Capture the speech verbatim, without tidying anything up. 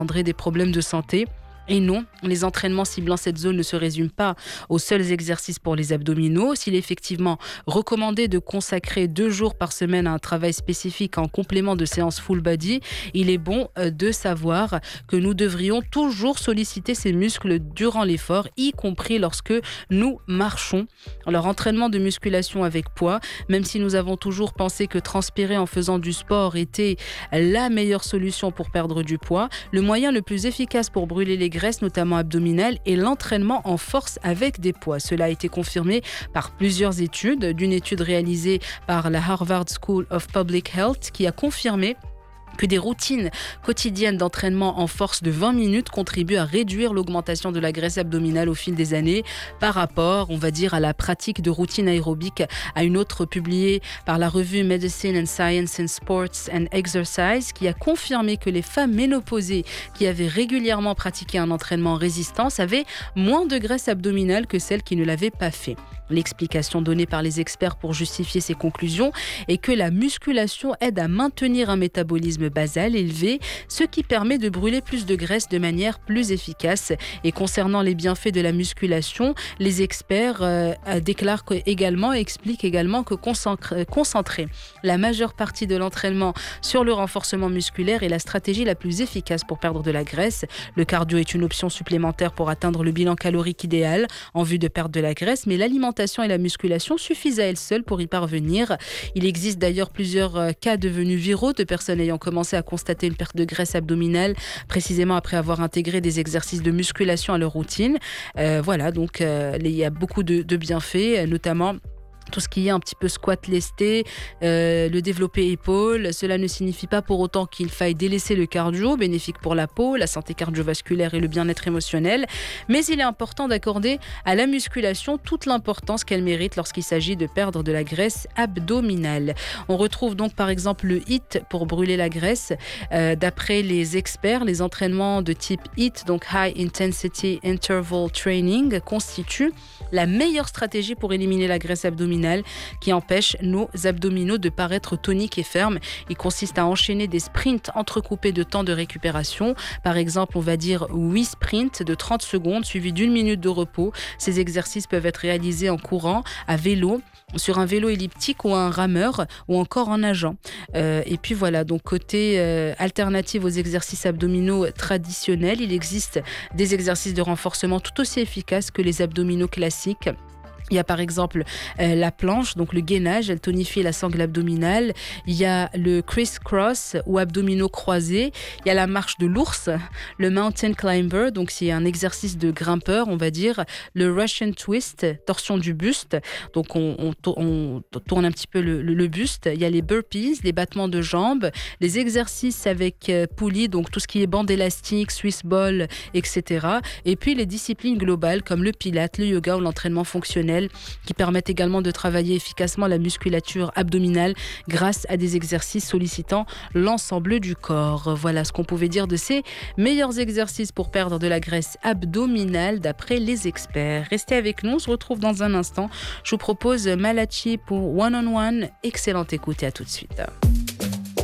engendrer des problèmes de santé. Et non, les entraînements ciblant cette zone ne se résument pas aux seuls exercices pour les abdominaux. S'il est effectivement recommandé de consacrer deux jours par semaine à un travail spécifique en complément de séances full body, il est bon de savoir que nous devrions toujours solliciter ces muscles durant l'effort, y compris lorsque nous marchons. Alors, entraînement de musculation avec poids, même si nous avons toujours pensé que transpirer en faisant du sport était la meilleure solution pour perdre du poids, le moyen le plus efficace pour brûler les graisses, notamment abdominales, et l'entraînement en force avec des poids. Cela a été confirmé par plusieurs études, d'une étude réalisée par la Harvard School of Public Health qui a confirmé que des routines quotidiennes d'entraînement en force de vingt minutes contribuent à réduire l'augmentation de la graisse abdominale au fil des années par rapport, on va dire, à la pratique de routines aérobiques. À une autre publiée par la revue Medicine and Science in Sports and Exercise qui a confirmé que les femmes ménopausées qui avaient régulièrement pratiqué un entraînement en résistance avaient moins de graisse abdominale que celles qui ne l'avaient pas fait. L'explication donnée par les experts pour justifier ces conclusions est que la musculation aide à maintenir un métabolisme basal élevé, ce qui permet de brûler plus de graisse de manière plus efficace. Et concernant les bienfaits de la musculation, les experts euh, déclarent également, expliquent également que concentrer la majeure partie de l'entraînement sur le renforcement musculaire est la stratégie la plus efficace pour perdre de la graisse. Le cardio est une option supplémentaire pour atteindre le bilan calorique idéal en vue de perdre de la graisse, mais l'alimentation et la musculation suffisent à elles seules pour y parvenir. Il existe d'ailleurs plusieurs cas devenus viraux de personnes ayant commencé à constater une perte de graisse abdominale précisément après avoir intégré des exercices de musculation à leur routine. Euh, voilà, donc euh, il y a beaucoup de, de bienfaits, notamment tout ce qui est un petit peu squat lesté, euh, le développé épaule. Cela ne signifie pas pour autant qu'il faille délaisser le cardio, bénéfique pour la peau, la santé cardiovasculaire et le bien-être émotionnel. Mais il est important d'accorder à la musculation toute l'importance qu'elle mérite lorsqu'il s'agit de perdre de la graisse abdominale. On retrouve donc par exemple le H I I T pour brûler la graisse. Euh, d'après les experts, les entraînements de type H I I T, donc High Intensity Interval Training, constituent la meilleure stratégie pour éliminer la graisse abdominale qui empêche nos abdominaux de paraître toniques et fermes. Il consiste à enchaîner des sprints entrecoupés de temps de récupération. Par exemple, on va dire huit sprints de trente secondes suivis d'une minute de repos. Ces exercices peuvent être réalisés en courant, à vélo, sur un vélo elliptique ou un rameur ou encore en nageant. Euh, et puis voilà, donc côté euh, alternative aux exercices abdominaux traditionnels, il existe des exercices de renforcement tout aussi efficaces que les abdominaux classiques. Il y a par exemple euh, la planche, donc le gainage, elle tonifie la sangle abdominale. Il y a le criss-cross ou abdominaux croisés. Il y a la marche de l'ours, le mountain climber, donc c'est un exercice de grimpeur, on va dire. Le Russian twist, torsion du buste, donc on, on, on tourne un petit peu le, le, le buste. Il y a les burpees, les battements de jambes, les exercices avec euh, poulie, donc tout ce qui est bande élastique, Swiss ball, et cetera. Et puis les disciplines globales comme le pilate, le yoga ou l'entraînement fonctionnel, qui permettent également de travailler efficacement la musculature abdominale grâce à des exercices sollicitant l'ensemble du corps. Voilà ce qu'on pouvait dire de ces meilleurs exercices pour perdre de la graisse abdominale d'après les experts. Restez avec nous, on se retrouve dans un instant. Je vous propose Malachi pour One on One. Excellente écoute et à tout de suite.